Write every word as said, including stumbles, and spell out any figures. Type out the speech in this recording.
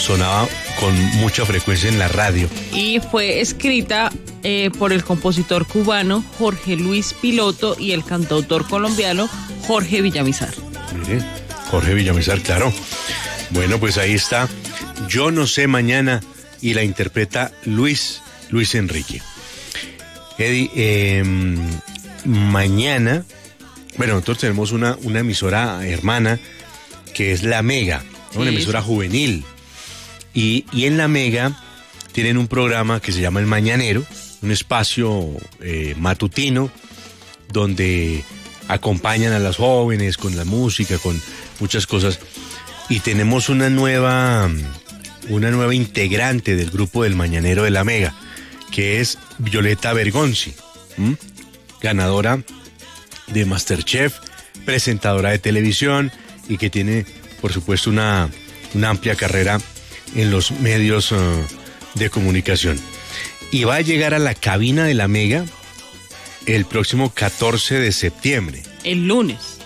sonaba con mucha frecuencia en la radio. Y fue escrita eh, por el compositor cubano Jorge Luis Piloto y el cantautor colombiano Jorge Villamizar. Mire, Jorge Villamizar, claro. Bueno, pues ahí está. Yo no sé mañana, y la interpreta Luis, Luis Enrique. Eddie, eh, mañana, bueno, nosotros tenemos una, una emisora hermana que es La Mega, ¿no? Una Sí. emisora juvenil. Y, y en La Mega tienen un programa que se llama El Mañanero, un espacio eh, matutino donde acompañan a las jóvenes con la música, con muchas cosas. Y tenemos una nueva, una nueva integrante del grupo del Mañanero de La Mega, que es Violeta Bergonzi, ¿m? ganadora de MasterChef, presentadora de televisión y que tiene, por supuesto, una, una amplia carrera en los medios uh, de comunicación. Y va a llegar a la cabina de La Mega el próximo catorce de septiembre. El lunes.